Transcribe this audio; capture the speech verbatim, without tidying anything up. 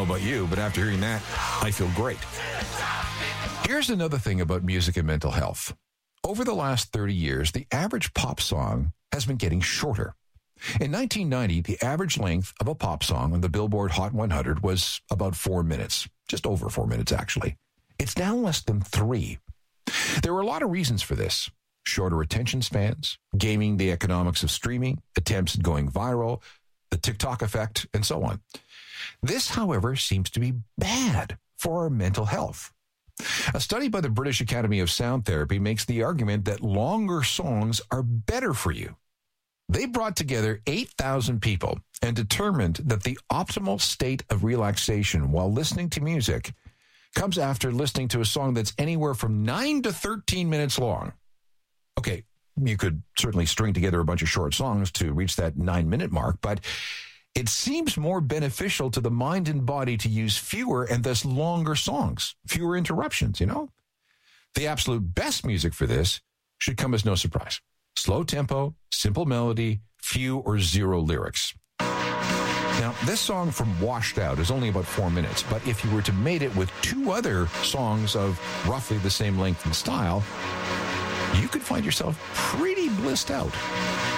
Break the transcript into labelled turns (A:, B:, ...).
A: about you, but after hearing that, I feel great. Here's another thing about music and mental health. Over the last thirty years, the average pop song has been getting shorter. In nineteen ninety, the average length of a pop song on the Billboard Hot one hundred was about four minutes, just over four minutes, actually. It's now less than three. There are a lot of reasons for this. Shorter attention spans, gaming the economics of streaming, attempts at going viral, the TikTok effect, and so on. This, however, seems to be bad for our mental health. A study by the British Academy of Sound Therapy makes the argument that longer songs are better for you. They brought together eight thousand people and determined that the optimal state of relaxation while listening to music comes after listening to a song that's anywhere from nine to thirteen minutes long. Okay, you could certainly string together a bunch of short songs to reach that nine-minute mark, but it seems more beneficial to the mind and body to use fewer and thus longer songs, fewer interruptions, you know? The absolute best music for this should come as no surprise. Slow tempo, simple melody, few or zero lyrics. Now, this song from Washed Out is only about four minutes, but if you were to mate it with two other songs of roughly the same length and style, you could find yourself pretty blissed out.